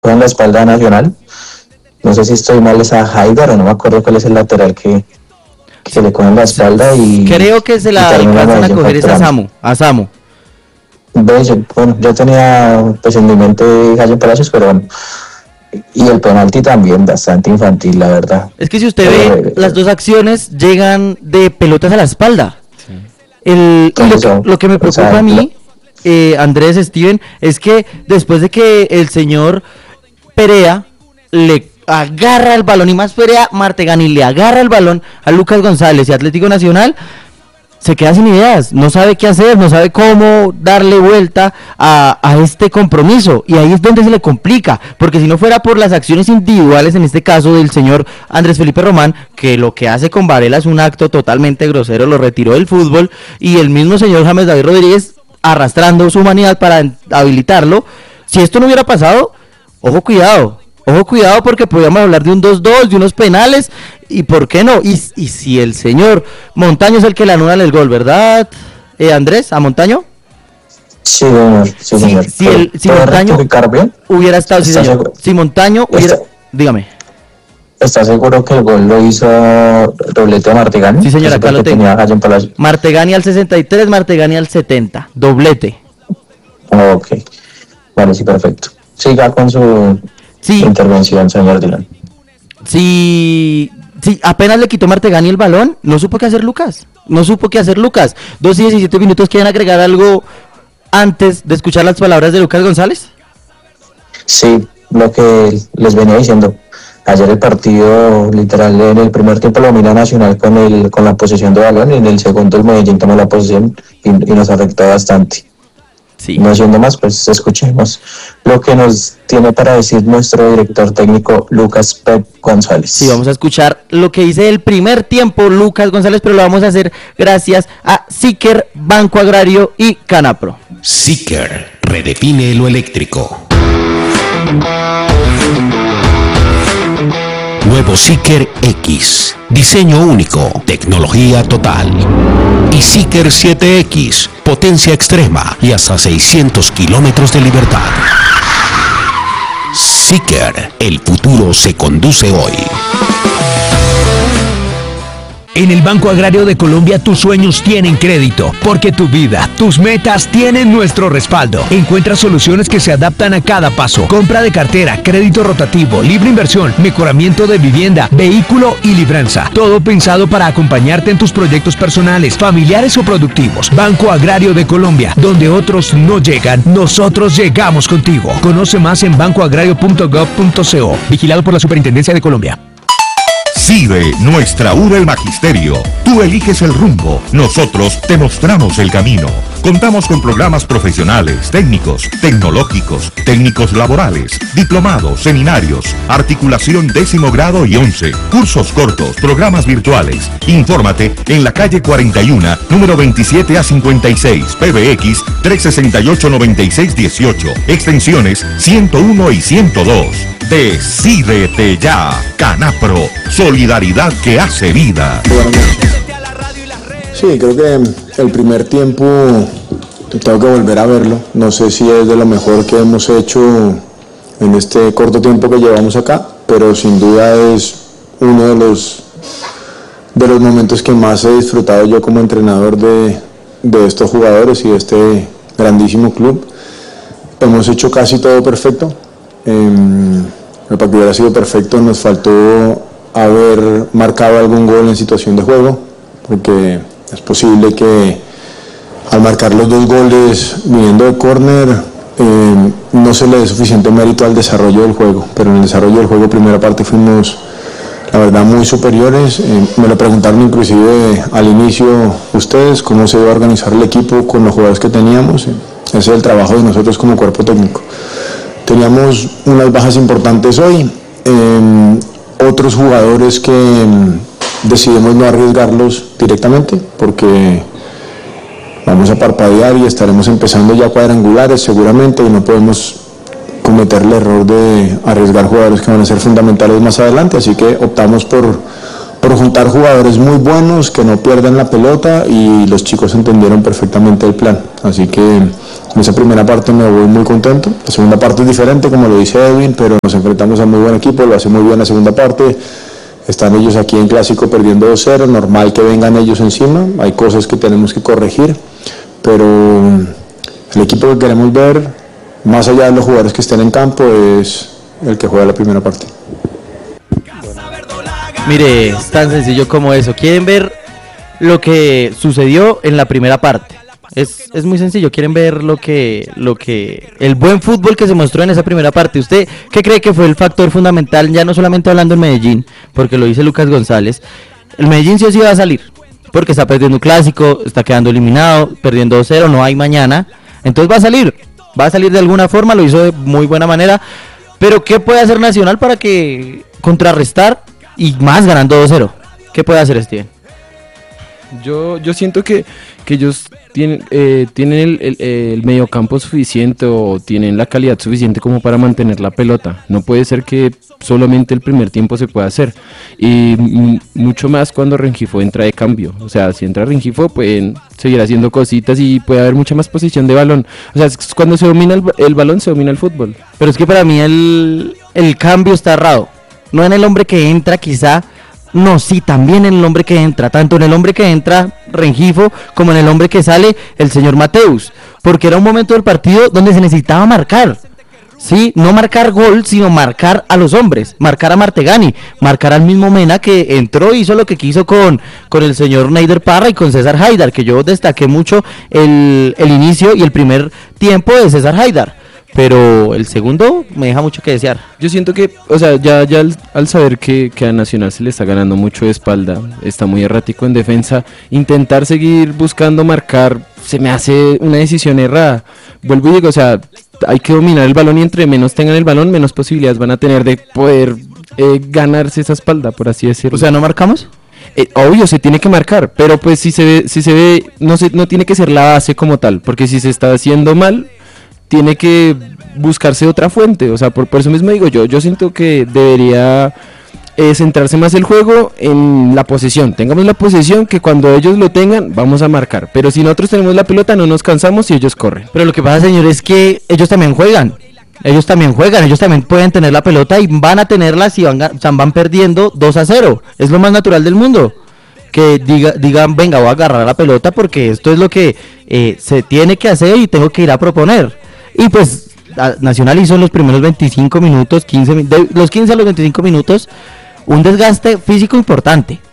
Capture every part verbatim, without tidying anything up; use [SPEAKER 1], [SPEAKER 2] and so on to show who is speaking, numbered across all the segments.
[SPEAKER 1] en la espalda Nacional. No sé si estoy mal, es a Haidar o no me acuerdo cuál es el lateral que, que se le coge en la espalda y...
[SPEAKER 2] Creo que se la alcanzan a coger es a Samu, a Samu.
[SPEAKER 1] De hecho, bueno, yo tenía pues en mi mente Gallo Palacios, pero bueno. Y el penalti también, bastante infantil, la verdad.
[SPEAKER 2] Es que si usted ve, eh, las dos acciones llegan de pelotas a la espalda. Sí. El, lo, que, lo que me preocupa o sea, a mí, eh, Andrés, Steven, es que después de que el señor Perea le agarra el balón, y más Perea, Martegani le agarra el balón a Lucas González y Atlético Nacional, se queda sin ideas, no sabe qué hacer, no sabe cómo darle vuelta a, a este compromiso, y ahí es donde se le complica, porque si no fuera por las acciones individuales, en este caso del señor Andrés Felipe Román, que lo que hace con Varela es un acto totalmente grosero, lo retiró del fútbol, y el mismo señor James David Rodríguez arrastrando su humanidad para habilitarlo, si esto no hubiera pasado, ojo cuidado, ojo cuidado porque podríamos hablar de un dos dos, de unos penales, y por qué no, y, y si el señor Montaño es el que le anula el gol, ¿verdad, eh, Andrés, a Montaño?
[SPEAKER 1] Sí, señor, sí,
[SPEAKER 2] sí
[SPEAKER 1] señor.
[SPEAKER 2] Si, el, si Montaño hubiera estado, sí, señor, seguro? si Montaño hubiera, está, dígame.
[SPEAKER 1] ¿Está seguro que el gol lo hizo doblete a Martegani?
[SPEAKER 2] Sí, señor, acá lo tengo. Martegani al sesenta y tres, Martegani al setenta, doblete.
[SPEAKER 1] Oh, ok, vale, sí, perfecto. Siga con su sí. intervención, señor Dylan.
[SPEAKER 2] Sí... Sí, apenas le quitó Martegani el balón, no supo qué hacer Lucas, no supo qué hacer Lucas. Dos y diecisiete minutos, ¿quieren agregar algo antes de escuchar las palabras de Lucas González?
[SPEAKER 1] Sí, lo que les venía diciendo. Ayer el partido, literal, en el primer tiempo lo domina Nacional con el con la posesión de balón, y en el segundo el Medellín tomó la posesión y, y nos afectó bastante. Sí. No siendo más, pues escuchemos lo que nos tiene para decir nuestro director técnico Lucas Pep González.
[SPEAKER 2] Sí, vamos a escuchar lo que dice el primer tiempo Lucas González, pero lo vamos a hacer gracias a Siker, Banco Agrario y Canapro.
[SPEAKER 3] Siker, redefine lo eléctrico. Nuevo Siker X, diseño único, tecnología total. Y Siker siete X, potencia extrema y hasta seiscientos kilómetros de libertad. Siker, el futuro se conduce hoy.
[SPEAKER 4] En el Banco Agrario de Colombia tus sueños tienen crédito, porque tu vida, tus metas tienen nuestro respaldo. Encuentra soluciones que se adaptan a cada paso. Compra de cartera, crédito rotativo, libre inversión, mejoramiento de vivienda, vehículo y libranza. Todo pensado para acompañarte en tus proyectos personales, familiares o productivos. Banco Agrario de Colombia, donde otros no llegan, nosotros llegamos contigo. Conoce más en banco agrario punto gov punto co. Vigilado por la Superintendencia de Colombia.
[SPEAKER 5] CIDE, nuestra U del Magisterio. Tú eliges el rumbo, nosotros te mostramos el camino. Contamos con programas profesionales, técnicos, tecnológicos, técnicos laborales, diplomados, seminarios, articulación décimo grado y once, cursos cortos, programas virtuales. Infórmate en la calle cuarenta y uno, número veintisiete a cincuenta y seis, P B X trescientos sesenta y ocho, noventa y seis dieciocho, extensiones ciento uno y ciento dos. Decídete ya, Canapro, solidaridad que hace vida.
[SPEAKER 6] Sí, creo que el primer tiempo tengo que volver a verlo. No sé si es de lo mejor que hemos hecho en este corto tiempo que llevamos acá, pero sin duda es uno de los de los momentos que más he disfrutado yo como entrenador de, de estos jugadores y de este grandísimo club. Hemos hecho casi todo perfecto. Eh, el partido ha sido perfecto, nos faltó haber marcado algún gol en situación de juego, porque es posible que al marcar los dos goles viniendo de córner eh, no se le dé suficiente mérito al desarrollo del juego, pero en el desarrollo del juego primera parte fuimos la verdad muy superiores. Eh, me lo preguntaron inclusive al inicio ustedes cómo se iba a organizar el equipo con los jugadores que teníamos. Eh, ese es el trabajo de nosotros como cuerpo técnico. Teníamos unas bajas importantes hoy, eh, otros jugadores que eh, decidimos no arriesgarlos directamente porque vamos a parpadear y estaremos empezando ya cuadrangulares seguramente y no podemos cometer el error de arriesgar jugadores que van a ser fundamentales más adelante, así que optamos por, por por juntar jugadores muy buenos que no pierdan la pelota, y los chicos entendieron perfectamente el plan. Así que en esa primera parte me voy muy contento. La segunda parte es diferente, como lo dice Edwin, pero nos enfrentamos a muy buen equipo, lo hace muy bien la segunda parte. Están ellos aquí en Clásico perdiendo dos cero, normal que vengan ellos encima, hay cosas que tenemos que corregir, pero el equipo que queremos ver, más allá de los jugadores que estén en campo, es el que juega la primera parte.
[SPEAKER 2] Mire, es tan sencillo como eso. ¿Quieren ver lo que sucedió en la primera parte? Es, es muy sencillo. ¿Quieren ver lo que, lo que, el buen fútbol que se mostró en esa primera parte? ¿Usted qué cree que fue el factor fundamental? Ya no solamente hablando en Medellín, porque lo dice Lucas González. El Medellín sí o sí va a salir, porque está perdiendo un clásico, está quedando eliminado, perdiendo dos cero, no hay mañana. Entonces va a salir, va a salir de alguna forma, lo hizo de muy buena manera. Pero ¿qué puede hacer Nacional para que contrarrestar? Y más ganando dos cero. ¿Qué puede hacer Steven?
[SPEAKER 7] Yo, yo siento que, que ellos tienen, eh, tienen el, el, el mediocampo suficiente, o tienen la calidad suficiente como para mantener la pelota. No puede ser que solamente el primer tiempo se pueda hacer. Y m- mucho más cuando Rengifo entra de cambio. O sea, si entra Rengifo, pueden seguir haciendo cositas y puede haber mucha más posición de balón. O sea, cuando se domina el, el balón, se domina el fútbol.
[SPEAKER 2] Pero es que para mí el, el cambio está errado. No en el hombre que entra, quizá. No, sí, también en el hombre que entra. Tanto en el hombre que entra, Rengifo, como en el hombre que sale, el señor Mateus. Porque era un momento del partido donde se necesitaba marcar. Sí, no marcar gol, sino marcar a los hombres. Marcar a Martegani. Marcar al mismo Mena, que entró y hizo lo que quiso con, con el señor Neider Parra y con César Haidar. Que yo destaqué mucho el, el inicio y el primer tiempo de César Haidar. Pero el segundo me deja mucho que desear.
[SPEAKER 7] Yo siento que, o sea, ya, ya al, al saber que, que a Nacional se le está ganando mucho de espalda, está muy errático en defensa, intentar seguir buscando marcar se me hace una decisión errada. Vuelvo y digo, o sea, hay que dominar el balón, y entre menos tengan el balón, menos posibilidades van a tener de poder eh, ganarse esa espalda, por así decirlo.
[SPEAKER 2] O sea, ¿no marcamos?
[SPEAKER 7] Eh, obvio, se tiene que marcar, pero pues si se ve, si se ve, no se, no tiene que ser la base como tal, porque si se está haciendo mal, tiene que buscarse otra fuente. O sea, por, por eso mismo digo yo, yo siento que debería eh, centrarse más el juego en la posesión. Tengamos la posesión, que cuando ellos lo tengan, vamos a marcar. Pero si nosotros tenemos la pelota, no nos cansamos y ellos corren.
[SPEAKER 2] Pero lo que pasa, señor, es que ellos también juegan. Ellos también juegan, ellos también pueden tener la pelota y van a tenerla si van, o sea, van perdiendo dos a cero. Es lo más natural del mundo. Que diga, digan, venga, voy a agarrar la pelota porque esto es lo que eh, se tiene que hacer y tengo que ir a proponer. Y pues Nacional hizo en los primeros veinticinco minutos, quince, de los quince a los veinticinco minutos, un desgaste físico importante.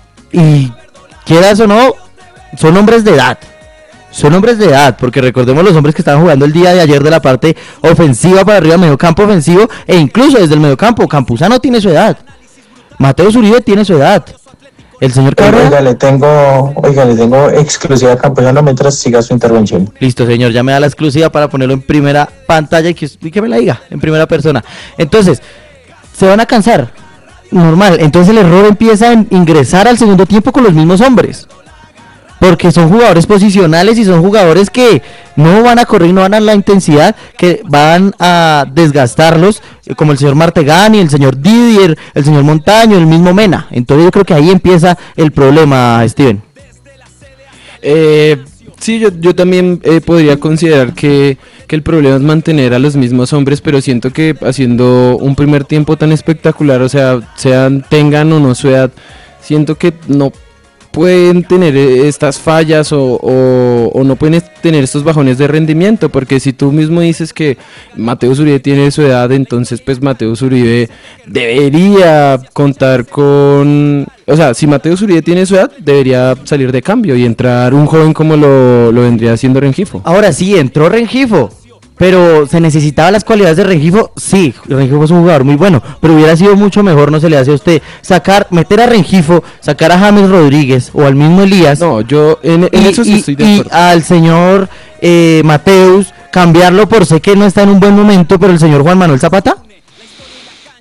[SPEAKER 2] Y quieras o no, son hombres de edad. Son hombres de edad, porque recordemos los hombres que estaban jugando el día de ayer de la parte ofensiva para arriba, medio campo ofensivo, e incluso desde el medio campo. Campuzano tiene su edad. Mateus Uribe tiene su edad. El señor Cabrera.
[SPEAKER 1] Oiga, le tengo, oiga, le tengo exclusiva a Campuzano mientras siga su intervención.
[SPEAKER 2] Listo, señor, ya me da la exclusiva para ponerlo en primera pantalla y que, y que me la diga en primera persona. Entonces, se van a cansar, normal. Entonces el error empieza a ingresar al segundo tiempo con los mismos hombres. Porque son jugadores posicionales y son jugadores que no van a correr, no van a la intensidad, que van a desgastarlos, como el señor Martegani, el señor Didier, el señor Montaño, el mismo Mena. Entonces yo creo que ahí empieza el problema, Steven.
[SPEAKER 7] Eh, sí, yo, yo también eh, podría considerar que, que el problema es mantener a los mismos hombres, pero siento que haciendo un primer tiempo tan espectacular, o sea, sean tengan o no su edad, siento que no pueden tener estas fallas o, o, o no pueden tener estos bajones de rendimiento, porque si tú mismo dices que Mateus Uribe tiene su edad, entonces pues Mateus Uribe debería contar con, o sea, si Mateus Uribe tiene su edad, debería salir de cambio y entrar un joven como lo, lo vendría haciendo Rengifo.
[SPEAKER 2] Ahora sí, entró Rengifo, pero se necesitaba las cualidades de Rengifo. Sí, Rengifo es un jugador muy bueno, pero hubiera sido mucho mejor, no se le hace a usted, sacar, meter a Rengifo, sacar a James Rodríguez o al mismo Elías.
[SPEAKER 7] No, yo en, en
[SPEAKER 2] y,
[SPEAKER 7] eso sí
[SPEAKER 2] y,
[SPEAKER 7] estoy de
[SPEAKER 2] y
[SPEAKER 7] acuerdo.
[SPEAKER 2] al señor eh, Mateus, cambiarlo por sé que no está en un buen momento, pero el señor Juan Manuel Zapata.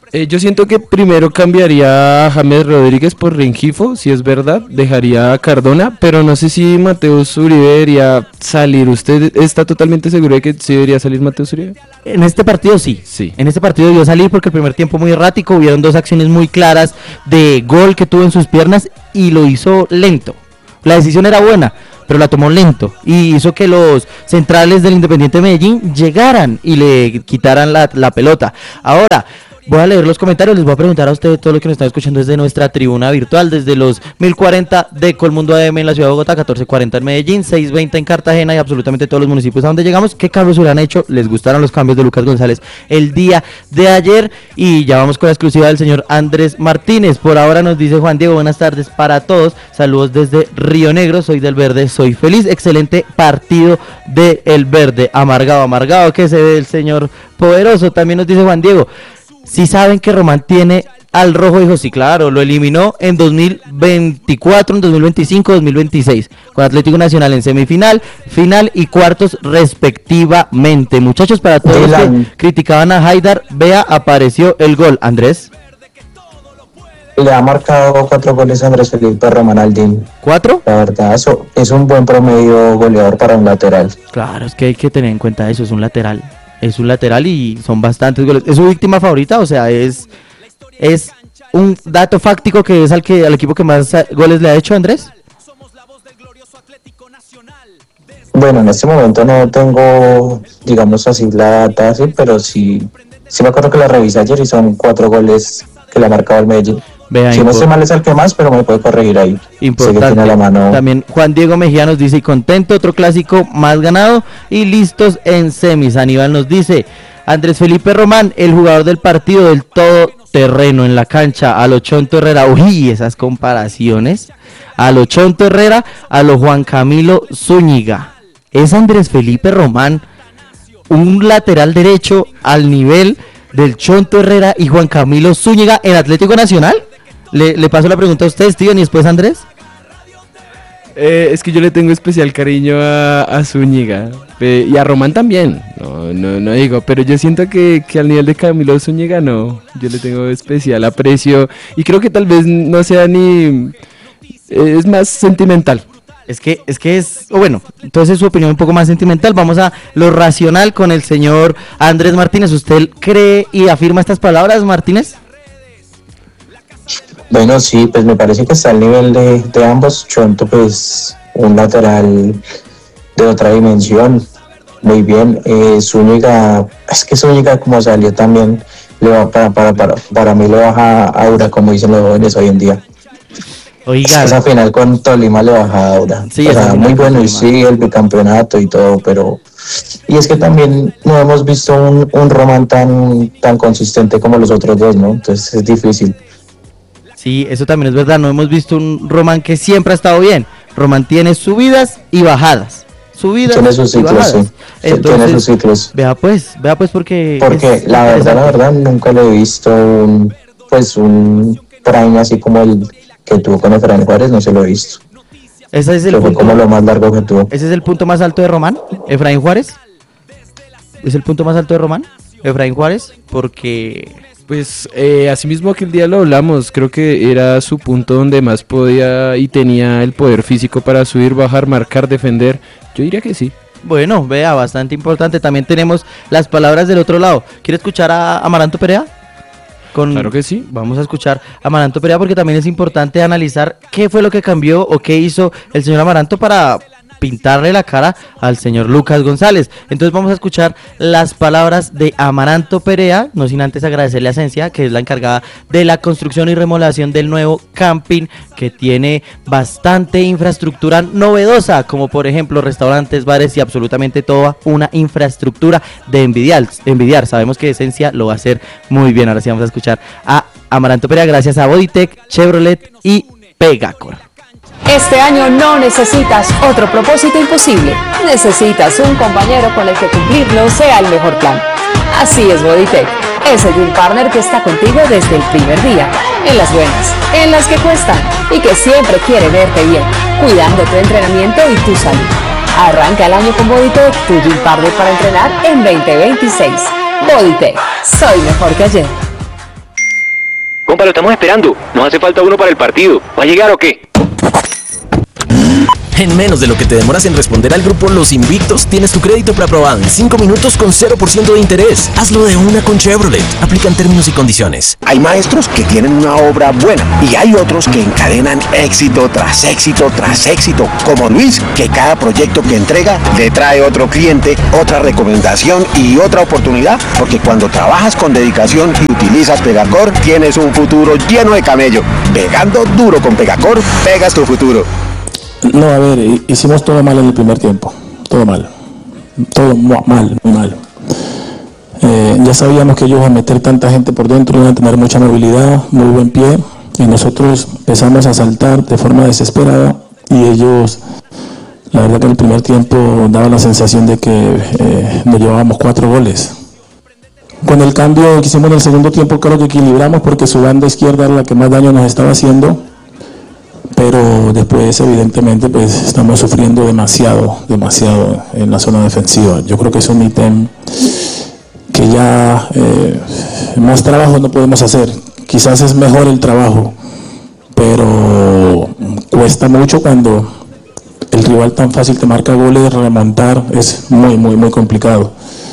[SPEAKER 7] Eh, yo siento que primero cambiaría a James Rodríguez por Rengifo, si es verdad, dejaría a Cardona, pero no sé si Mateus Uribe debería salir. ¿Usted está totalmente seguro de que sí debería salir Mateus Uribe?
[SPEAKER 2] En este partido sí.
[SPEAKER 7] Sí.
[SPEAKER 2] En este partido debió salir porque el primer tiempo muy errático, hubieron dos acciones muy claras de gol que tuvo en sus piernas y lo hizo lento. La decisión era buena, pero la tomó lento y hizo que los centrales del Independiente Medellín llegaran y le quitaran la, la pelota. Ahora, voy a leer los comentarios, les voy a preguntar a ustedes todo lo que nos están escuchando desde nuestra tribuna virtual, desde los mil cuarenta de Colmundo A M en la ciudad de Bogotá, catorce cuarenta en Medellín, seiscientos veinte en Cartagena y absolutamente todos los municipios a donde llegamos. ¿Qué cambios hubieran hecho? ¿Les gustaron los cambios de Lucas González el día de ayer? Y ya vamos con la exclusiva del señor Andrés Martínez. Por ahora nos dice Juan Diego, buenas tardes para todos, saludos desde Río Negro, soy del Verde, soy feliz, excelente partido de El Verde, amargado, amargado que se ve el señor Poderoso. También nos dice Juan Diego, si saben que Román tiene al rojo, dijo, sí, claro, lo eliminó en dos mil veinticuatro, en dos mil veinticinco, dos mil veintiséis, con Atlético Nacional en semifinal, final y cuartos respectivamente. Muchachos, para todos los que criticaban a Haidar, vea, apareció el gol. Andrés.
[SPEAKER 1] Le ha marcado cuatro goles a Andrés Felipe Román Aldín.
[SPEAKER 2] ¿Cuatro?
[SPEAKER 1] La verdad, eso es un buen promedio goleador para un lateral.
[SPEAKER 2] Claro, es que hay que tener en cuenta eso, es un lateral. Es un lateral y son bastantes goles. ¿Es su víctima favorita? O sea, es es un dato fáctico que es al que al equipo que más goles le ha hecho, Andrés.
[SPEAKER 1] Bueno, en este momento no tengo, digamos así, la data así, pero sí, sí me acuerdo que la revisé ayer y son cuatro goles que le ha marcado el Medellín.
[SPEAKER 2] Vea,
[SPEAKER 1] si no estoy mal es el que más, pero me puede corregir ahí.
[SPEAKER 2] Importante. La mano. También Juan Diego Mejía nos dice, y contento, otro clásico más ganado y listos en semis. Aníbal nos dice, Andrés Felipe Román, el jugador del partido del todo terreno en la cancha, a lo Chonto Herrera. Uy, esas comparaciones. A lo Chonto Herrera, a lo Juan Camilo Zúñiga. Es Andrés Felipe Román, un lateral derecho al nivel del Chonto Herrera y Juan Camilo Zúñiga en Atlético Nacional. Le, le paso la pregunta a usted, Steven, y después Andrés.
[SPEAKER 7] Eh, es que yo le tengo especial cariño a, a Zúñiga eh, y a Román también, no, no, no digo, pero yo siento que, que al nivel de Camilo Zúñiga no, yo le tengo especial aprecio y creo que tal vez no sea ni, eh, es más sentimental.
[SPEAKER 2] Es que, es que es, bueno, entonces su opinión un poco más sentimental. Vamos a lo racional con el señor Andrés Martínez. ¿Usted cree y afirma estas palabras, Martínez?
[SPEAKER 1] Bueno, sí, pues me parece que está al nivel de, de ambos. Chonto, pues, un lateral de otra dimensión. Muy bien. Eh, Zúñiga, es que Zúñiga como salió también, le va para, para, para, para mí le baja aura, como dicen los jóvenes hoy en día. Oiga. Es que esa final con Tolima le baja aura. Sí, o sea, muy bueno, y sí, el bicampeonato y todo, pero... Y es que también no hemos visto un, un Román tan, tan consistente como los otros dos, ¿no? Entonces es difícil.
[SPEAKER 2] Sí, eso también es verdad, no hemos visto un Román que siempre ha estado bien. Román tiene subidas y bajadas. Subidas
[SPEAKER 1] tiene sus ciclos, y bajadas. Sí. Entonces, tiene sus ciclos.
[SPEAKER 2] Vea pues, vea pues porque...
[SPEAKER 1] Porque la verdad, la verdad, nunca le he visto un, pues un prime así como el que tuvo con Efraín Juárez, no se lo he visto.
[SPEAKER 2] Ese es el punto,
[SPEAKER 1] fue como lo más largo que tuvo.
[SPEAKER 2] ¿Ese es el punto más alto de Román? ¿Efraín Juárez? ¿Es el punto más alto de Román? ¿Efraín Juárez? Porque...
[SPEAKER 7] Pues eh, así mismo aquel día lo hablamos, creo que era su punto donde más podía y tenía el poder físico para subir, bajar, marcar, defender, yo diría que sí.
[SPEAKER 2] Bueno, vea, bastante importante, también tenemos las palabras del otro lado. ¿Quiere escuchar a Amaranto Perea? Con...
[SPEAKER 7] Claro que sí.
[SPEAKER 2] Vamos a escuchar a Amaranto Perea porque también es importante analizar qué fue lo que cambió o qué hizo el señor Amaranto para... pintarle la cara al señor Lucas González. Entonces vamos a escuchar las palabras de Amaranto Perea, no sin antes agradecerle a Esencia, que es la encargada de la construcción y remodelación del nuevo camping, que tiene bastante infraestructura novedosa, como por ejemplo restaurantes, bares y absolutamente toda una infraestructura de envidiar, de envidiar. Sabemos que Esencia lo va a hacer muy bien. Ahora sí vamos a escuchar a Amaranto Perea, gracias a Bodytech, Chevrolet y Pegacor.
[SPEAKER 8] Este año no necesitas otro propósito imposible. Necesitas un compañero con el que cumplirlo sea el mejor plan. Así es Bodytech, ese gym partner que está contigo desde el primer día, en las buenas, en las que cuestan y que siempre quiere verte bien, cuidando tu entrenamiento y tu salud. Arranca el año con Bodytech, tu gym partner para entrenar en veinte veintiséis. Bodytech, soy mejor que ayer.
[SPEAKER 9] compa, lo estamos esperando. Nos hace falta uno para el partido. ¿Va a llegar o qué?
[SPEAKER 10] En menos de lo que te demoras en responder al grupo Los Invictos, tienes tu crédito preaprobado en cinco minutos con cero por ciento de interés. Hazlo de una con Chevrolet. Aplican términos y condiciones.
[SPEAKER 11] Hay maestros que tienen una obra buena y hay otros que encadenan éxito tras éxito tras éxito, como Luis, que cada proyecto que entrega le trae otro cliente, otra recomendación y otra oportunidad, porque cuando trabajas con dedicación y utilizas Pegacor, tienes un futuro lleno de camello. Pegando duro con Pegacor, pegas tu futuro.
[SPEAKER 12] No, a ver, hicimos todo mal en el primer tiempo, todo mal, todo mal, muy mal. Eh, ya sabíamos que ellos iban a meter tanta gente por dentro, iban a tener mucha movilidad, muy buen pie, y nosotros empezamos a saltar de forma desesperada, y ellos, la verdad que en el primer tiempo daba la sensación de que eh, nos llevábamos cuatro goles. Con el cambio que hicimos en el segundo tiempo creo que equilibramos porque su banda izquierda era la que más daño nos estaba haciendo. Pero después evidentemente pues estamos sufriendo demasiado, demasiado en la zona defensiva. Yo creo que es un ítem que ya eh, más trabajo no podemos hacer. Quizás es mejor el trabajo, pero cuesta mucho cuando el rival tan fácil te marca goles, remontar es muy, muy, muy complicado.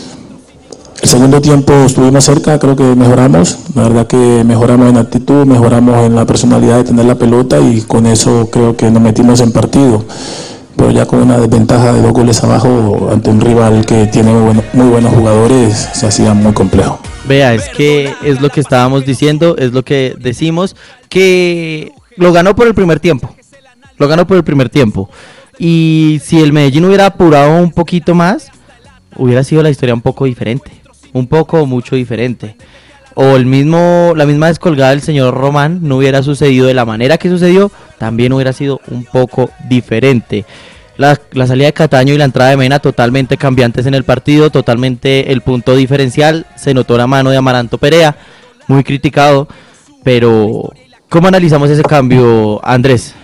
[SPEAKER 12] El segundo tiempo estuvimos cerca, creo que mejoramos, la verdad que mejoramos en actitud, mejoramos en la personalidad de tener la pelota y con eso creo que nos metimos en partido, pero ya con una desventaja de dos goles abajo ante un rival que tiene muy, bueno, muy buenos jugadores se hacía muy complejo.
[SPEAKER 2] Vea, es que es lo que estábamos diciendo, es lo que decimos, que lo ganó por el primer tiempo, lo ganó por el primer tiempo y si el Medellín hubiera apurado un poquito más, hubiera sido la historia un poco diferente. Un poco, mucho diferente. O el mismo, la misma descolgada del señor Román no hubiera sucedido de la manera que sucedió, también hubiera sido un poco diferente. La, la salida de Cataño y la entrada de Mena totalmente cambiantes en el partido, totalmente el punto diferencial. Se notó la mano de Amaranto Perea, muy criticado, pero ¿cómo analizamos ese cambio, Andrés?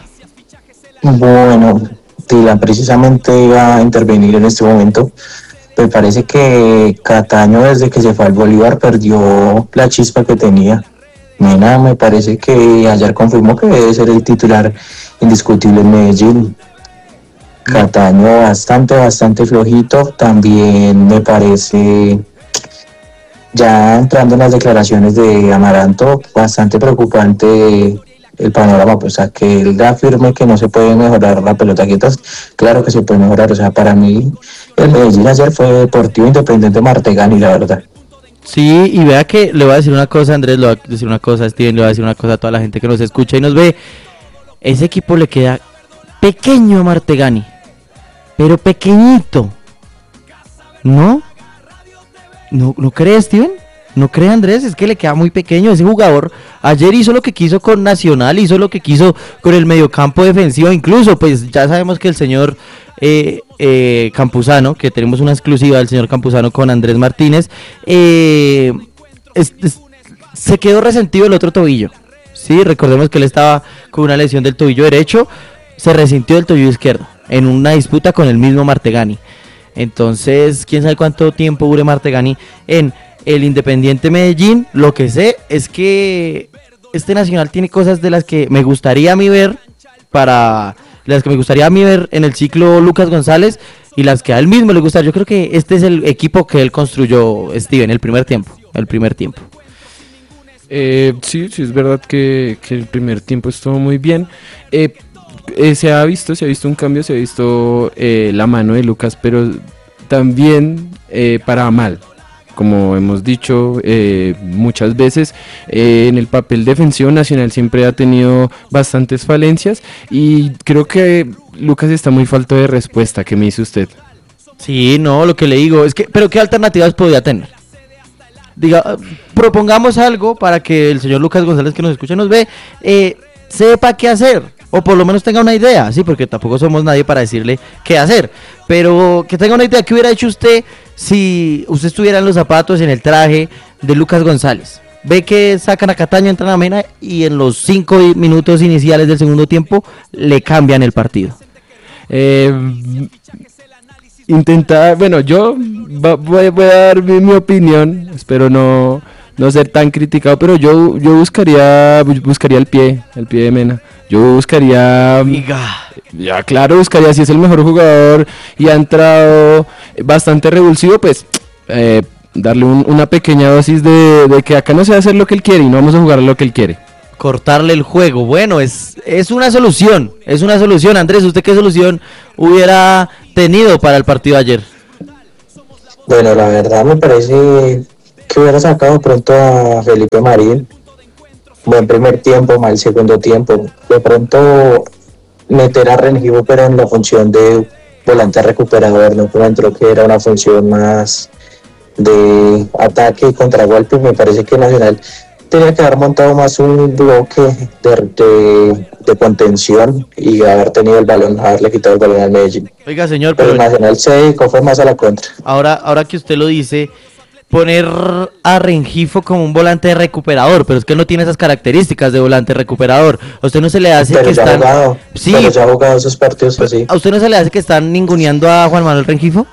[SPEAKER 1] Bueno, Dylan precisamente iba a intervenir en este momento. Me parece que Cataño desde que se fue al Bolívar perdió la chispa que tenía. Mena me parece que ayer confirmó que debe ser el titular indiscutible en Medellín. Cataño bastante, bastante flojito. También me parece, ya entrando en las declaraciones de Amaranto, bastante preocupante el panorama, pues a que él afirme que no se puede mejorar la pelota quieta, claro que se puede mejorar, o sea, para mí el Medellín ayer fue Deportivo Independiente Martegani, la verdad.
[SPEAKER 2] Sí, y vea que le voy a decir una cosa, Andrés, le voy a decir una cosa, Steven, le voy a decir una cosa a toda la gente que nos escucha y nos ve, ese equipo le queda pequeño a Martegani, pero pequeñito, ¿no? ¿No, no crees, Steven? ¿No cree, Andrés? Es que le queda muy pequeño ese jugador. Ayer hizo lo que quiso con Nacional, hizo lo que quiso con el mediocampo defensivo, incluso pues ya sabemos que el señor eh, eh, Campuzano, que tenemos una exclusiva del señor Campuzano con Andrés Martínez, eh, es, es, se quedó resentido el otro tobillo. Sí, recordemos que él estaba con una lesión del tobillo derecho, se resintió del tobillo izquierdo en una disputa con el mismo Martegani. Entonces, quién sabe cuánto tiempo dure Martegani en el Independiente Medellín. Lo que sé es que este Nacional tiene cosas de las que me gustaría a mí ver para las que me gustaría a mí ver en el ciclo Lucas González y las que a él mismo le gusta. Yo creo que este es el equipo que él construyó, Steven, el primer tiempo, el primer tiempo.
[SPEAKER 7] Eh, sí, sí es verdad que, que el primer tiempo estuvo muy bien. Eh, eh, se ha visto, se ha visto un cambio, se ha visto eh, la mano de Lucas, pero también eh, para mal. Como hemos dicho eh, muchas veces, eh, en el papel defensivo Nacional siempre ha tenido bastantes falencias y creo que Lucas está muy falto de respuesta. ¿Qué me dice usted?
[SPEAKER 2] Sí, no, lo que le digo es que, pero ¿qué alternativas podría tener? Diga, propongamos algo para que el señor Lucas González, que nos escucha, nos ve, eh, sepa qué hacer, o por lo menos tenga una idea, sí, porque tampoco somos nadie para decirle qué hacer, pero que tenga una idea. ¿Qué hubiera hecho usted si usted estuviera en los zapatos, en el traje de Lucas González? Ve que sacan a Cataño, entran a Mena y en los cinco minutos iniciales del segundo tiempo le cambian el partido.
[SPEAKER 7] Eh, intentar, bueno, yo voy, voy a dar mi, mi opinión, espero no, no ser tan criticado, pero yo yo buscaría buscaría el pie, el pie de Mena. Yo buscaría,
[SPEAKER 2] Diga.
[SPEAKER 7] ya claro, buscaría si es el mejor jugador y ha entrado bastante revulsivo, pues eh, darle un, una pequeña dosis de, de que acá no se va a hacer lo que él quiere y no vamos a jugar lo que él quiere.
[SPEAKER 2] Cortarle el juego, bueno, es, es una solución, es una solución. Andrés, ¿usted qué solución hubiera tenido para el partido de ayer?
[SPEAKER 1] Bueno, la verdad me parece que hubiera sacado pronto a Felipe Marín. Buen primer tiempo, mal segundo tiempo. De pronto meter a Rengifo, pero en la función de volante recuperador, no como entró, que era una función más de ataque y contragolpe. Me parece que Nacional tenía que haber montado más un bloque de, de, de contención y haber tenido el balón, haberle quitado el balón al Medellín.
[SPEAKER 2] Oiga, señor,
[SPEAKER 1] pero,
[SPEAKER 2] pero
[SPEAKER 1] el Nacional se dedicó fue más a la contra.
[SPEAKER 2] Ahora, ahora que usted lo dice, poner a Rengifo como un volante recuperador, pero es que él no tiene esas características de volante recuperador. A usted no se le hace
[SPEAKER 1] pero
[SPEAKER 2] que
[SPEAKER 1] ya
[SPEAKER 2] están...
[SPEAKER 1] jugado,
[SPEAKER 2] sí,
[SPEAKER 1] pero ya ha jugado esos partidos así.
[SPEAKER 2] ¿A usted no se le hace que están ninguneando a Juan Manuel Rengifo?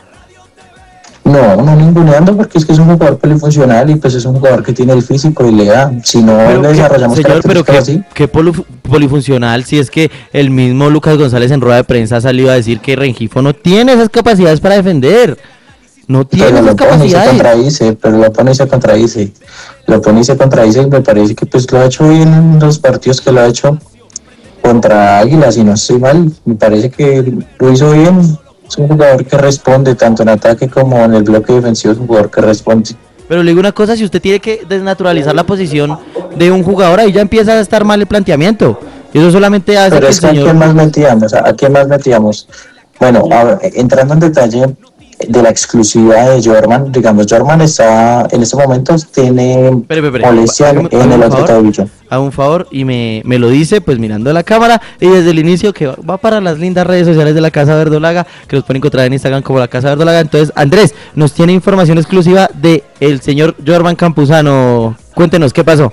[SPEAKER 1] No, no ninguneando, porque es que es un jugador polifuncional y pues es un jugador que tiene el físico y le da. Si no
[SPEAKER 2] Pero
[SPEAKER 1] le
[SPEAKER 2] que-
[SPEAKER 1] desarrollamos
[SPEAKER 2] señor, pero
[SPEAKER 1] características
[SPEAKER 2] qué,
[SPEAKER 1] así.
[SPEAKER 2] qué polu- polifuncional, si es que el mismo Lucas González en rueda de prensa ha salido a decir que Rengifo no tiene esas capacidades para defender. No tiene
[SPEAKER 1] Pero
[SPEAKER 2] esas
[SPEAKER 1] lo pone y se
[SPEAKER 2] capacidades.
[SPEAKER 1] contradice, pero lo pone y se contradice. Lo pone y se contradice y me parece que pues lo ha hecho bien en los partidos que lo ha hecho contra Águilas, y no estoy mal. Me parece que lo hizo bien. Es un jugador que responde tanto en ataque como en el bloque defensivo, es un jugador que responde.
[SPEAKER 2] Pero le digo una cosa, si usted tiene que desnaturalizar la posición de un jugador, ahí ya empieza a estar mal el planteamiento. Y eso solamente hace
[SPEAKER 1] Pero
[SPEAKER 2] que
[SPEAKER 1] es
[SPEAKER 2] el
[SPEAKER 1] que ¿a
[SPEAKER 2] señor...
[SPEAKER 1] quién más metíamos? ¿A quién más metíamos? Bueno, a ver, entrando en detalle de la exclusividad de Jorman, digamos, Jorman está, en este momento tiene
[SPEAKER 2] Espere, espere,
[SPEAKER 1] molestia
[SPEAKER 2] hágame-
[SPEAKER 1] en
[SPEAKER 2] hágame
[SPEAKER 1] el
[SPEAKER 2] un
[SPEAKER 1] otro
[SPEAKER 2] favor,
[SPEAKER 1] tobillo.
[SPEAKER 2] Haga un favor y me, me lo dice, pues mirando la cámara y desde el inicio que va, va para las lindas redes sociales de la Casa Verdolaga, que los pueden encontrar en Instagram como la Casa Verdolaga. Entonces, Andrés, nos tiene información exclusiva de el señor Jorman Campuzano. Cuéntenos, ¿qué pasó?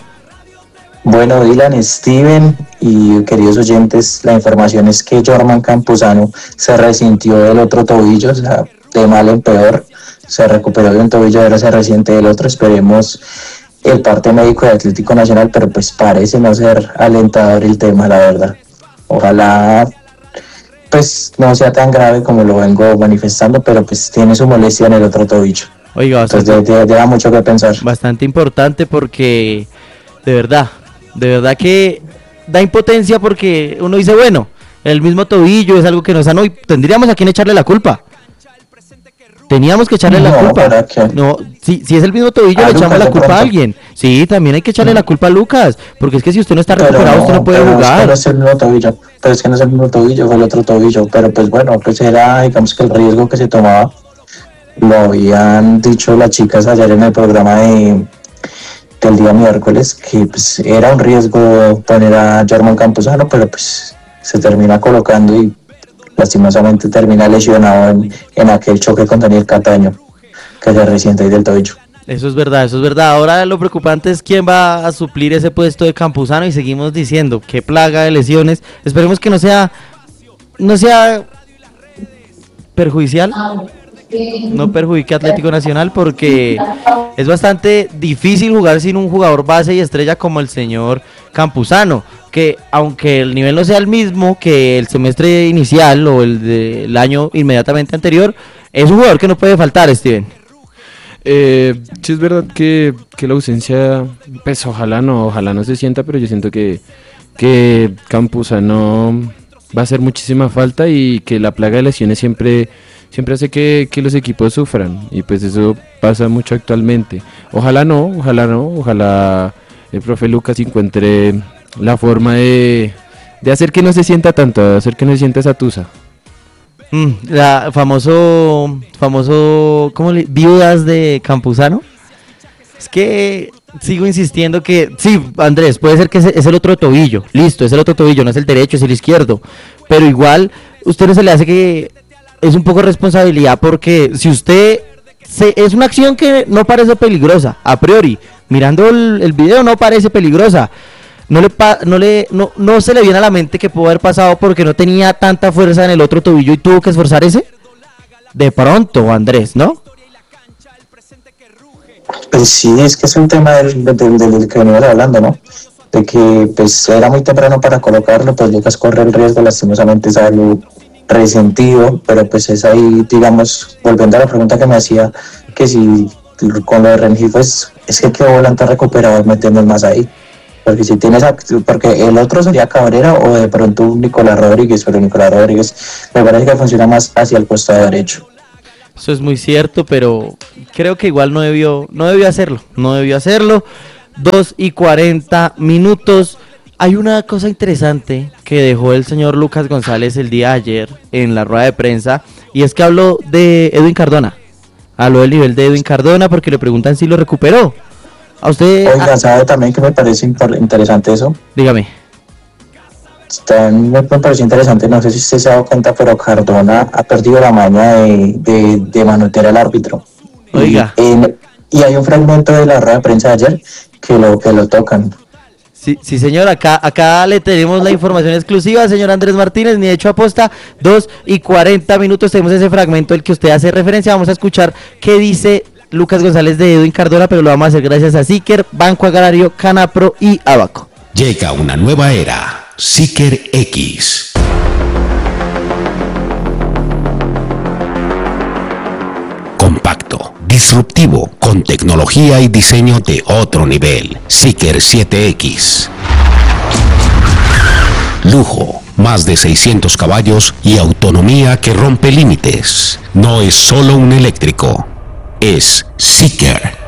[SPEAKER 1] Bueno, Dylan, Steven y queridos oyentes, la información es que Jorman Campuzano se resintió del otro tobillo, o sea, de mal en peor, se recuperó de un tobillo, ahora se resiente del otro. Esperemos el parte médico de Atlético Nacional, pero pues parece no ser alentador el tema, la verdad. Ojalá pues no sea tan grave como lo vengo manifestando, pero pues tiene su molestia en el otro tobillo.
[SPEAKER 2] Oiga, bastante,
[SPEAKER 1] Entonces de- de- deja mucho que pensar.
[SPEAKER 2] bastante importante porque de verdad, de verdad que da impotencia porque uno dice, bueno, el mismo tobillo es algo que nos sano y tendríamos a quién echarle la culpa. Teníamos que echarle la
[SPEAKER 1] No,
[SPEAKER 2] culpa.
[SPEAKER 1] ¿para qué?
[SPEAKER 2] No, si, si es el mismo tobillo,
[SPEAKER 1] A
[SPEAKER 2] le
[SPEAKER 1] Lucas,
[SPEAKER 2] echamos la
[SPEAKER 1] de
[SPEAKER 2] culpa a
[SPEAKER 1] pronto.
[SPEAKER 2] alguien. Sí, también hay que echarle la culpa a Lucas, porque es que si usted no está
[SPEAKER 1] Pero
[SPEAKER 2] recuperado, usted no puede
[SPEAKER 1] pero Es que
[SPEAKER 2] jugar.
[SPEAKER 1] no es el mismo tobillo, pero es que no es el mismo tobillo, fue el otro tobillo. Pero pues bueno, pues era, digamos que el riesgo que se tomaba, lo habían dicho las chicas ayer en el programa de, del día miércoles, que pues era un riesgo poner a Jorman Campuzano, pero pues se termina colocando y lastimosamente termina lesionado en, en aquel choque con Daniel Cataño, que se resiente ahí del tobillo.
[SPEAKER 2] Eso es verdad, eso es verdad. Ahora lo preocupante es quién va a suplir ese puesto de Campuzano y seguimos diciendo qué plaga de lesiones. Esperemos que no sea, no sea perjudicial, no perjudique a Atlético Nacional, porque es bastante difícil jugar sin un jugador base y estrella como el señor Campuzano, que aunque el nivel no sea el mismo que el semestre inicial o el del año inmediatamente anterior, es un jugador que no puede faltar, Steven.
[SPEAKER 7] Eh, sí es verdad que, que la ausencia, pues ojalá no, ojalá no se sienta, pero yo siento que, que Campuzano va a hacer muchísima falta y que la plaga de lesiones siempre, siempre hace que, que los equipos sufran y pues eso pasa mucho actualmente. Ojalá no, ojalá no, ojalá el profe Lucas encuentre la forma de, de hacer que no se sienta tanto, de hacer que no se sienta esa tusa.
[SPEAKER 2] Mm, la famoso, famoso, ¿cómo le? Viudas de Campuzano. Es que sigo insistiendo que, sí, Andrés, puede ser que ese es el otro tobillo, listo, es el otro tobillo, no es el derecho, es el izquierdo, pero igual, usted no se le hace que es un poco de responsabilidad, porque si usted, se, es una acción que no parece peligrosa, a priori, mirando el, el video no parece peligrosa. No le, pa no, le no, no se le viene a la mente que pudo haber pasado porque no tenía tanta fuerza en el otro tobillo y tuvo que esforzar ese. De pronto, Andrés, ¿no?
[SPEAKER 1] Pues sí, es que es un tema del, del, del que venimos hablando, ¿no? De que pues era muy temprano para colocarlo, pues Lucas corre el riesgo, lastimosamente sale resentido, pero pues es ahí, digamos, volviendo a la pregunta que me hacía, que si con lo de Rengifo es, es que qué volante recuperado metiendo más ahí, porque si tienes, porque el otro sería Cabrera o de pronto un Nicolás Rodríguez, pero Nicolás Rodríguez me parece que funciona más hacia el costado derecho.
[SPEAKER 2] Eso es muy cierto, pero creo que igual no debió, no debió hacerlo, no debió hacerlo. dos y cuarenta minutos. Hay una cosa interesante que dejó el señor Lucas González el día de ayer en la rueda de prensa, y es que habló de Edwin Cardona. Habló del nivel de Edwin Cardona porque le preguntan si lo recuperó. A usted...
[SPEAKER 1] Oiga,
[SPEAKER 2] a...
[SPEAKER 1] ¿sabe también que me parece interesante eso?
[SPEAKER 2] Dígame.
[SPEAKER 1] También me pareció interesante, no sé si usted se ha dado cuenta, pero Cardona ha perdido la maña de, de, de manotear al árbitro.
[SPEAKER 2] Oiga.
[SPEAKER 1] Y, en, y hay un fragmento de la rueda de prensa de ayer que lo, que lo tocan.
[SPEAKER 2] Sí, sí, señor, acá, acá le tenemos la información exclusiva, señor Andrés Martínez, ni hecho aposta, dos y cuarenta minutos, tenemos ese fragmento al que usted hace referencia. Vamos a escuchar qué dice Lucas González de Edwin Cardona, pero lo vamos a hacer gracias a Siker, Banco Agrario, Canapro y Abaco.
[SPEAKER 3] Llega una nueva era. Siker X. Compacto, disruptivo, con tecnología y diseño de otro nivel. Siker siete X. Lujo, más de seiscientos caballos y autonomía que rompe límites. No es solo un eléctrico, es Siker.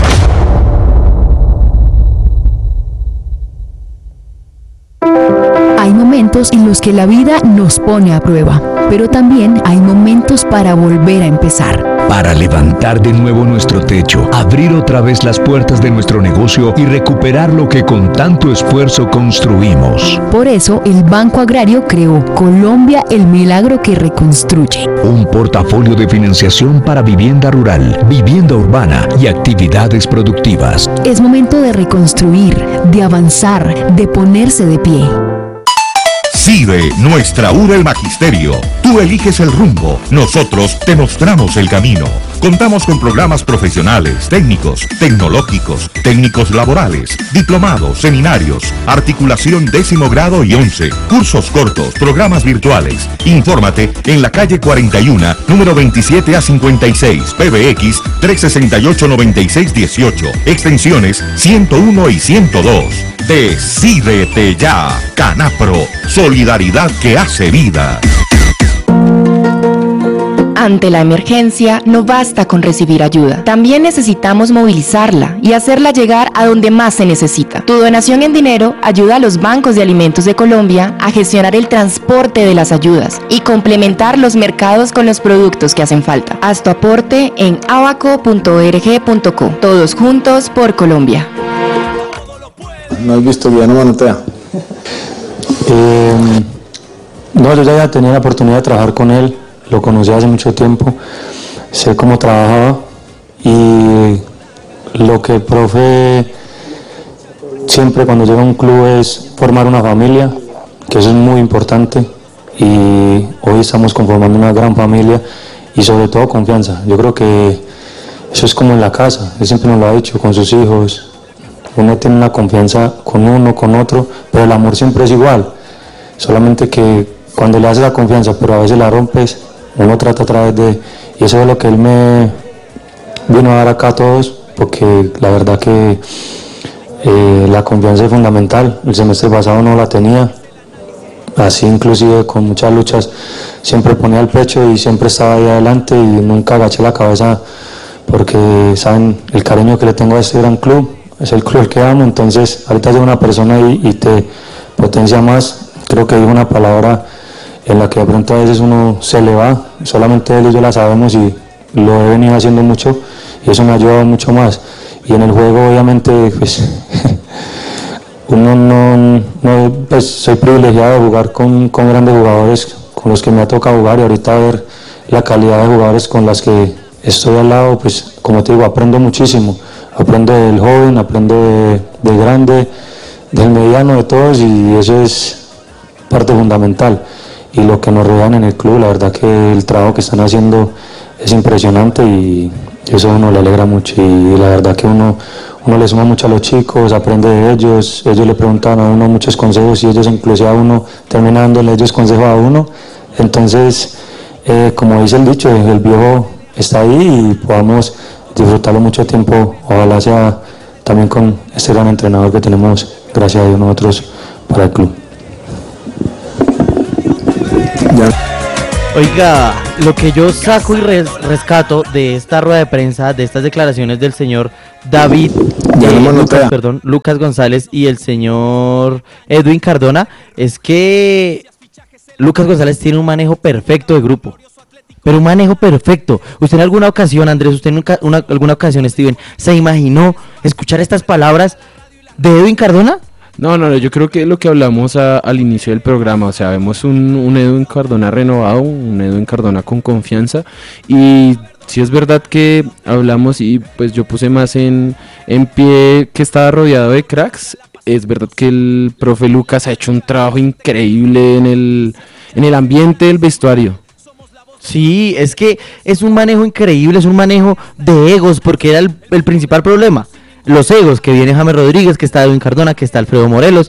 [SPEAKER 13] Hay momentos en los que la vida nos pone a prueba, pero también hay momentos para volver a empezar.
[SPEAKER 4] Para levantar de nuevo nuestro techo, abrir otra vez las puertas de nuestro negocio y recuperar lo que con tanto esfuerzo construimos.
[SPEAKER 13] Por eso, el Banco Agrario creó Colombia, el milagro que reconstruye.
[SPEAKER 4] Un portafolio de financiación para vivienda rural, vivienda urbana y actividades productivas.
[SPEAKER 13] Es momento de reconstruir, de avanzar, de ponerse de pie.
[SPEAKER 5] CIDE, nuestra U R El Magisterio. Tú eliges el rumbo, nosotros te mostramos el camino. Contamos con programas profesionales, técnicos, tecnológicos, técnicos laborales, diplomados, seminarios, articulación décimo grado y once, cursos cortos, programas virtuales. Infórmate en la calle cuarenta y uno, número veintisiete a cincuenta y seis, P B X trescientos sesenta y ocho, noventa y seis dieciocho, extensiones ciento uno y ciento dos. Decídete ya, Canapro, solidaridad que hace vida.
[SPEAKER 14] Ante la emergencia, no basta con recibir ayuda. También necesitamos movilizarla y hacerla llegar a donde más se necesita. Tu donación en dinero ayuda a los bancos de alimentos de Colombia a gestionar el transporte de las ayudas y complementar los mercados con los productos que hacen falta. Haz tu aporte en abaco punto org punto co. Todos juntos por Colombia.
[SPEAKER 6] ¿No has visto bien o manotea?
[SPEAKER 12] Eh, no, yo ya tenía la oportunidad de trabajar con él, lo conocí hace mucho tiempo, sé cómo trabajaba y lo que el profe siempre cuando llega a un club es formar una familia, que eso es muy importante y hoy estamos conformando una gran familia y sobre todo confianza. Yo creo que eso es como en la casa, él siempre nos lo ha dicho con sus hijos. Uno tiene una confianza con uno, con otro, pero el amor siempre es igual. Solamente que cuando le haces la confianza, pero a veces la rompes, uno trata a través de... Y eso es lo que él me vino a dar acá a todos, porque la verdad que eh, la confianza es fundamental. El semestre pasado no la tenía, así inclusive con muchas luchas, siempre ponía el pecho y siempre estaba ahí adelante y nunca agaché la cabeza, porque saben el cariño que le tengo a este gran club. Es el club que amo, entonces ahorita llega una persona y, y te potencia más. Creo que dijo una palabra en la que de pronto a veces uno se le va, solamente él y yo la sabemos y lo he venido haciendo mucho y eso me ha ayudado mucho más. Y en el juego obviamente pues uno no, no pues soy privilegiado de jugar con, con grandes jugadores con los que me ha tocado jugar y ahorita ver la calidad de jugadores con las que estoy al lado, pues como te digo, aprendo muchísimo. Aprendo del joven, aprendo de, del grande, del mediano, de todos y eso es parte fundamental. Y lo que nos rodean en el club, la verdad que el trabajo que están haciendo es impresionante y, y eso a uno le alegra mucho, y la verdad que uno, uno le suma mucho a los chicos, aprende de ellos, ellos le preguntan a uno muchos consejos y ellos inclusive a uno terminan dándole ellos consejos a uno. Entonces, eh, como dice el dicho, el viejo está ahí y podamos disfrutarlo mucho tiempo, ojalá sea también con este gran entrenador que tenemos, gracias a Dios, nosotros para el club.
[SPEAKER 2] Ya. Oiga, lo que yo saco y res, rescato de esta rueda de prensa, de estas declaraciones del señor David, eh, no Lucas, perdón, Lucas González y el señor Edwin Cardona, es que Lucas González tiene un manejo perfecto de grupo. Pero un manejo perfecto. ¿Usted en alguna ocasión, Andrés, usted en una, alguna ocasión, Steven, se imaginó escuchar estas palabras de Edwin Cardona?
[SPEAKER 7] No, no, no, yo creo que lo que hablamos a, al inicio del programa, o sea, vemos un, un Edwin Cardona renovado, un Edwin Cardona con confianza, y sí es verdad que hablamos y pues yo puse más en, en pie que estaba rodeado de cracks. Es verdad que el profe Lucas ha hecho un trabajo increíble en el, en el ambiente del vestuario.
[SPEAKER 2] Sí, es que es un manejo increíble, es un manejo de egos, porque era el, el principal problema. Los egos, que viene James Rodríguez, que está Edwin Cardona, que está Alfredo Morelos,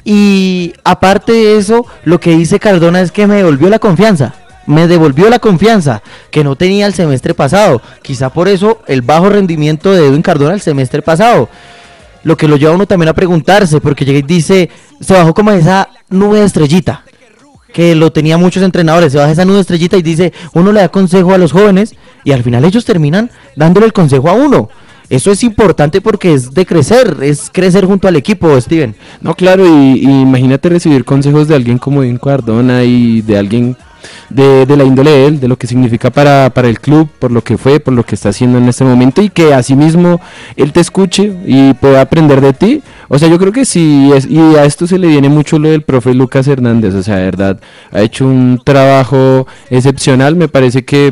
[SPEAKER 2] y aparte de eso, lo que dice Cardona es que me devolvió la confianza, me devolvió la confianza que no tenía el semestre pasado, quizá por eso el bajo rendimiento de Edwin Cardona el semestre pasado, lo que lo lleva a uno también a preguntarse, porque llega y dice, se bajó como esa nube de estrellita, que lo tenía muchos entrenadores, se baja esa nube de estrellita y dice, uno le da consejo a los jóvenes, y al final ellos terminan dándole el consejo a uno. Eso es importante porque es de crecer, es crecer junto al equipo, Steven.
[SPEAKER 7] No, claro, y, y imagínate recibir consejos de alguien como Edwin Cardona y de alguien de, de la índole de él, de lo que significa para, para el club, por lo que fue, por lo que está haciendo en este momento, y que asimismo él te escuche y pueda aprender de ti. O sea, yo creo que sí, es, y a esto se le viene mucho lo del profe Lucas Hernández, o sea, de verdad, ha hecho un trabajo excepcional. Me parece que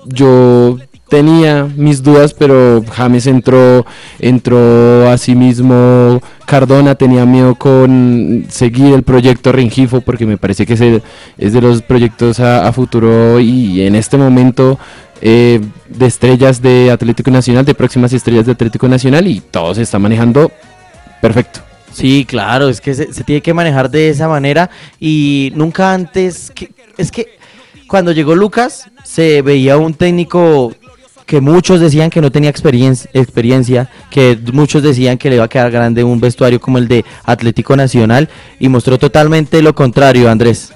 [SPEAKER 7] yo tenía mis dudas, pero James entró, entró así mismo, Cardona tenía miedo con seguir el proyecto Rengifo, porque me parece que es, el, es de los proyectos a, a futuro y en este momento eh, de estrellas de Atlético Nacional, de próximas estrellas de Atlético Nacional, y todo se está manejando perfecto.
[SPEAKER 2] Sí, claro, es que se, se tiene que manejar de esa manera y nunca antes, que, es que cuando llegó Lucas se veía un técnico que muchos decían que no tenía experiencia, experiencia, que muchos decían que le iba a quedar grande un vestuario como el de Atlético Nacional, y mostró totalmente lo contrario, Andrés.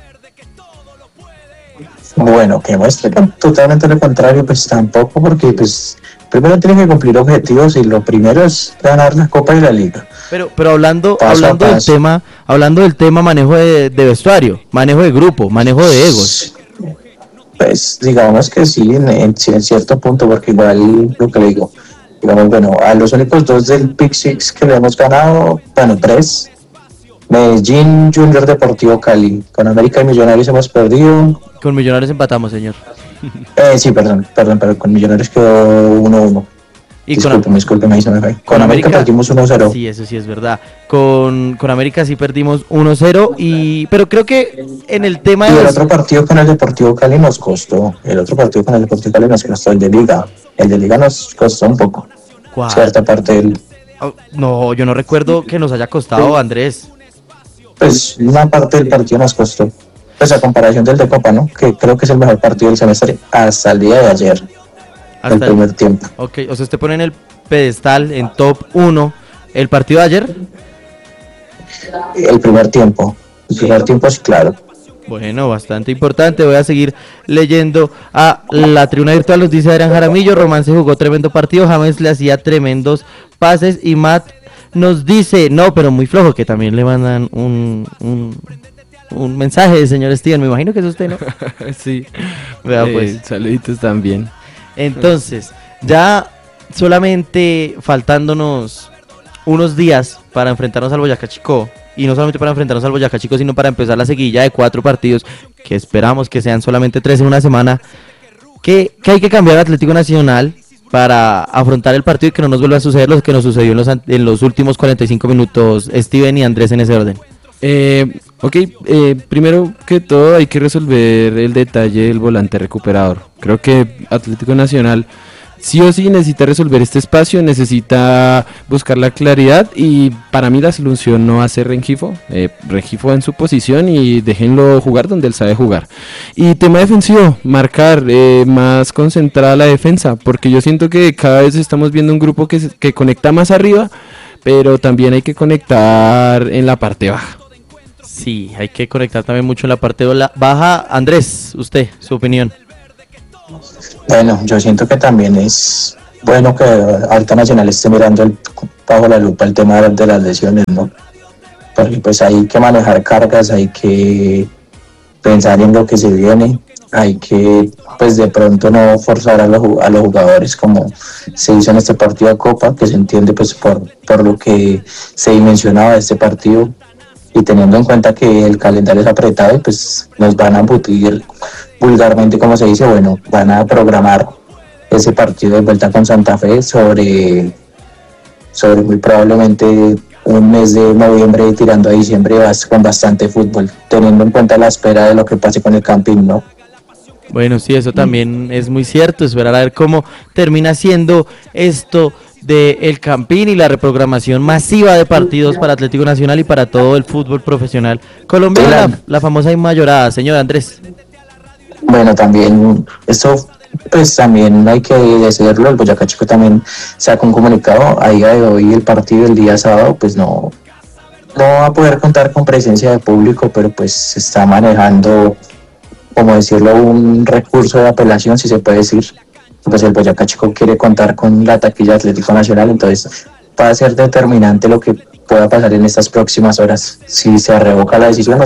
[SPEAKER 1] Bueno, que muestre totalmente lo contrario, pues tampoco, porque pues primero tiene que cumplir objetivos y lo primero es ganar la Copa y la Liga.
[SPEAKER 2] Pero, pero hablando, hablando del tema, hablando del tema manejo de, de vestuario, manejo de grupo, manejo de egos.
[SPEAKER 1] Pues digamos que sí, en, en, en cierto punto, porque igual lo que le digo, digamos, bueno, a los únicos dos del Pick Six que le hemos ganado, bueno, tres, Medellín, Junior, Deportivo Cali, con América y Millonarios hemos perdido.
[SPEAKER 2] Con Millonarios empatamos, señor.
[SPEAKER 1] Eh, sí, perdón, perdón, pero con Millonarios quedó uno uno.
[SPEAKER 2] Y
[SPEAKER 1] disculpe,
[SPEAKER 2] con,
[SPEAKER 1] disculpe, me hizo me fue. Con,
[SPEAKER 2] con
[SPEAKER 1] América, América perdimos uno cero.
[SPEAKER 2] Sí, eso sí es verdad. Con, con América sí perdimos uno cero, y pero creo que en el tema
[SPEAKER 1] y
[SPEAKER 2] de
[SPEAKER 1] el
[SPEAKER 2] los...
[SPEAKER 1] otro partido con el Deportivo Cali nos costó. El otro partido con el Deportivo Cali nos costó, el de Liga. El de Liga nos costó un poco.
[SPEAKER 2] ¿Cuál?
[SPEAKER 1] Cierta parte del...
[SPEAKER 2] Oh, no, yo no recuerdo que nos haya costado, Andrés.
[SPEAKER 1] Pues una parte del partido nos costó. Pues a comparación del de Copa, ¿no? Que creo que es el mejor partido del semestre hasta el día de ayer. Hasta el primer tiempo.
[SPEAKER 2] Ok, o sea, usted pone en el pedestal, en top uno, el partido de ayer.
[SPEAKER 1] El primer tiempo. El primer tiempo es claro.
[SPEAKER 2] Bueno, bastante importante. Voy a seguir leyendo a la tribuna virtual. Nos dice Adrián Jaramillo, Romance jugó tremendo partido, James le hacía tremendos pases, y Matt nos dice, no, pero muy flojo, que también le mandan un, un, un mensaje del señor Steven. Me imagino que es usted, ¿no?
[SPEAKER 7] Sí.
[SPEAKER 2] Vea, pues.
[SPEAKER 7] Eh, saluditos también.
[SPEAKER 2] Entonces, ya solamente faltándonos unos días para enfrentarnos al Boyacá Chicó, y no solamente para enfrentarnos al Boyacá Chicó, sino para empezar la seguilla de cuatro partidos, que esperamos que sean solamente tres en una semana, que, que hay que cambiar Atlético Nacional para afrontar el partido y que no nos vuelva a suceder lo que nos sucedió en los, en los últimos cuarenta y cinco minutos, Steven y Andrés, en ese orden.
[SPEAKER 7] Eh, ok, eh, primero que todo hay que resolver el detalle del volante recuperador. Creo que Atlético Nacional sí o sí necesita resolver este espacio, necesita buscar la claridad, y para mí la solución no hace Rengifo, eh, Rengifo en su posición y déjenlo jugar donde él sabe jugar. Y tema defensivo, marcar eh, más concentrada la defensa, porque yo siento que cada vez estamos viendo un grupo que, que conecta más arriba, pero también hay que conectar en la parte baja.
[SPEAKER 2] Sí, hay que conectar también mucho en la parte baja. Andrés, usted, su opinión.
[SPEAKER 1] Bueno, yo siento que también es bueno que Alta Nacional esté mirando el, bajo la lupa el tema de, de las lesiones, ¿no? Porque pues hay que manejar cargas, hay que pensar en lo que se viene, hay que pues de pronto no forzar a los, a los jugadores como se hizo en este partido de Copa, que se entiende pues por, por lo que se dimensionaba de este partido, y teniendo en cuenta que el calendario es apretado y pues nos van a embutir vulgarmente, como se dice, bueno, van a programar ese partido de vuelta con Santa Fe sobre, sobre muy probablemente un mes de noviembre tirando a diciembre con bastante fútbol, teniendo en cuenta la espera de lo que pase con el Campín, ¿no?
[SPEAKER 2] Bueno, sí, eso también es muy cierto, esperar a ver cómo termina siendo esto del Campín y la reprogramación masiva de partidos para Atlético Nacional y para todo el fútbol profesional colombiano, la, la famosa mayorada, señor Andrés.
[SPEAKER 1] Bueno, también esto pues también hay que decirlo, el Boyacá Chico también sacó un comunicado a día de hoy, el partido del día sábado pues no, no va a poder contar con presencia de público, pero pues se está manejando, como decirlo, un recurso de apelación, si se puede decir. Pues el Boyacá Chico quiere contar con la taquilla Atlético Nacional, entonces va a ser determinante lo que pueda pasar en estas próximas horas, si se revoca la decisión o